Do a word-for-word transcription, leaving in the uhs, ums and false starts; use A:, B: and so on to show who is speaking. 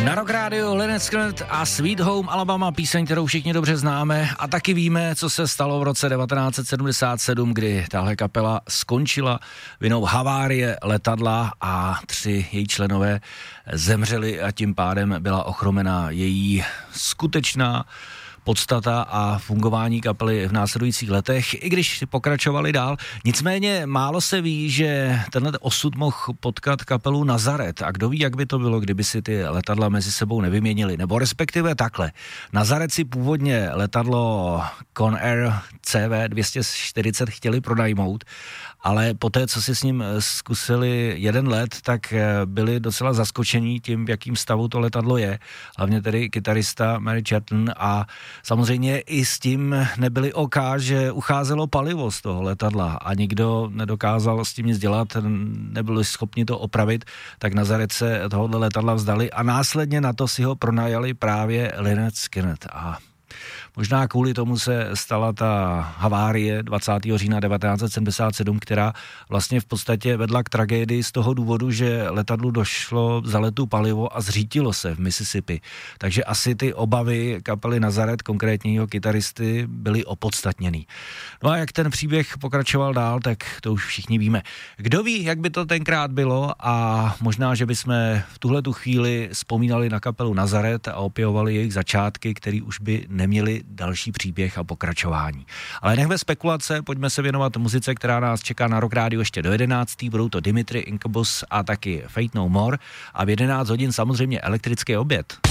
A: Na Rock Radio Lynyrd Skynyrd a Sweet Home Alabama, píseň, kterou všichni dobře známe, a taky víme, co se stalo v roce devatenáct set sedmdesát sedm, kdy tahle kapela skončila vinou havárie letadla a tři její členové zemřeli a tím pádem byla ochromena její skutečná podstata a fungování kapely v následujících letech, i když pokračovali dál. Nicméně málo se ví, že tenhle osud mohl potkat kapelu Nazaret. A kdo ví, jak by to bylo, kdyby si ty letadla mezi sebou nevyměnili. Nebo respektive takhle. Nazaret si původně letadlo Conair C V dvě stě čtyřicet chtěli pronajmout, ale poté, co si s ním zkusili jeden let, tak byli docela zaskočení tím, v jakým stavu to letadlo je. Hlavně tedy kytarista Mary Chapman, a samozřejmě i s tím nebyli OK, že ucházelo palivo z toho letadla a nikdo nedokázal s tím nic dělat, nebyli schopni to opravit, tak Nazaret se tohohle letadla vzdali a následně na to si ho pronajali právě Lynyrd Skynyrd. A možná kvůli tomu se stala ta havárie dvacátého října devatenáct set sedmdesát sedm, která vlastně v podstatě vedla k tragédii z toho důvodu, že letadlu došlo za letu palivo a zřítilo se v Mississippi. Takže asi ty obavy kapely Nazaret, konkrétního kytaristy, byly opodstatněný. No a jak ten příběh pokračoval dál, tak to už všichni víme. Kdo ví, jak by to tenkrát bylo, a možná, že bychom v tuhletu chvíli vzpomínali na kapelu Nazaret a opěvovali jejich začátky, který už by neměli další příběh a pokračování. Ale nechme spekulace, pojďme se věnovat muzice, která nás čeká na Rock Radio ještě do jedenácti. Budou to Dimitri, Incubus a taky Faith No More a v jedenáct hodin samozřejmě Elektrický oběd.